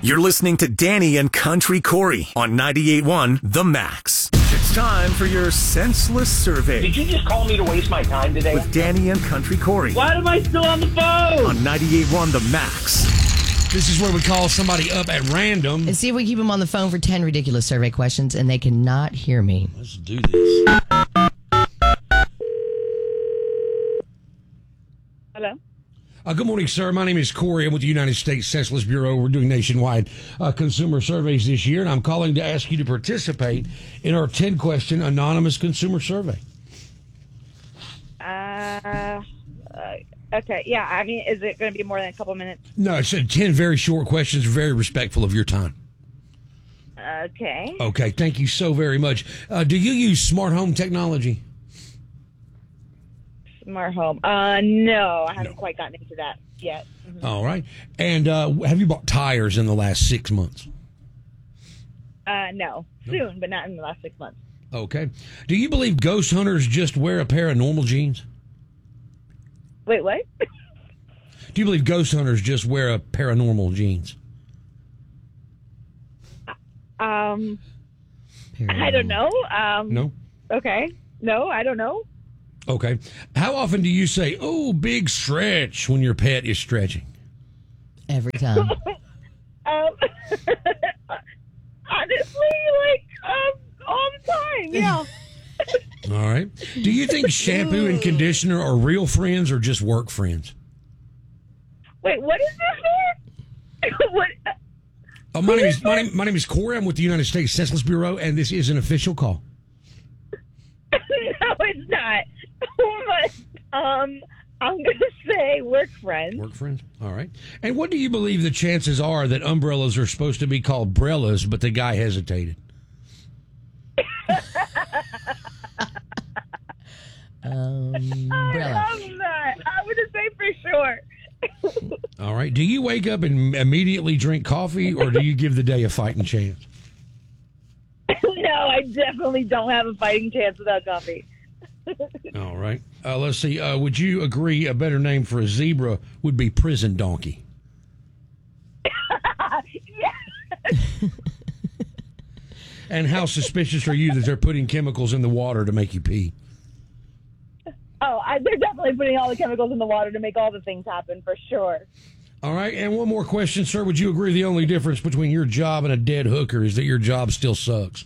You're listening to Danny and Country Corey on 98.1 The Max. It's time for your senseless survey. Did you just call me to waste my time today? With Danny and Country Corey. Why am I still on the phone? On 98.1 The Max. This is where we call somebody up at random. And see if we keep them on the phone for 10 ridiculous survey questions, and they cannot hear me. Let's do this. Hello? Good morning, sir. My name is Corey. I'm with the United States Census Bureau. We're doing nationwide consumer surveys this year, and I'm calling to ask you to participate in our 10-question anonymous consumer survey. Okay, yeah, I mean, is it going to be more than a couple minutes? No, it's 10 very short questions, very respectful of your time. Okay. Okay, thank you so very much. Do you use smart home technology? Smart home. No, I haven't quite gotten into that yet. Mm-hmm. All right. And have you bought tires in the last 6 months? No. Soon, but not in the last 6 months. Okay. Do you believe ghost hunters just wear a pair of normal jeans? Wait, what? Do you believe ghost hunters just wear a pair of normal jeans? I don't know. No? Okay. No, I don't know. Okay. How often do you say, "Oh, big stretch," when your pet is stretching? Every time. Honestly, all the time, yeah. All right. Do you think shampoo and conditioner are real friends or just work friends? Wait, what is this for? What? My name is Corey. I'm with the United States Census Bureau, and this is an official call. No, it's not. I'm going to say work friends. Work friends? All right. And what do you believe the chances are that umbrellas are supposed to be called brellas, but the guy hesitated? Umbrella. I'm not. I'm going to say for sure. All right. Do you wake up and immediately drink coffee, or do you give the day a fighting chance? No, I definitely don't have a fighting chance without coffee. All right. Let's see. Would you agree a better name for a zebra would be prison donkey? Yeah. And how suspicious are you that they're putting chemicals in the water to make you pee? Oh, they're definitely putting all the chemicals in the water to make all the things happen, for sure. All right. And one more question, sir. Would you agree the only difference between your job and a dead hooker is that your job still sucks?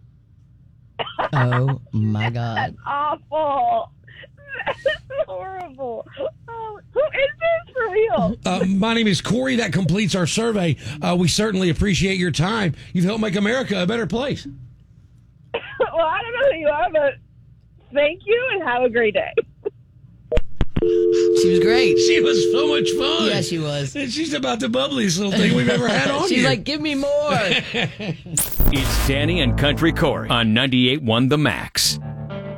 Oh, my God. That's awful. That's horrible. Oh, who is this for real? My name is Corey. That completes our survey. We certainly appreciate your time. You've helped make America a better place. Well, I don't know who you are, but thank you and have a great day. She was great. She was so much fun. Yeah, she was. And she's about the bubbliest little thing we've ever had on She's here. like, give me more. It's Danny and Country Corey on 98.1 The Max.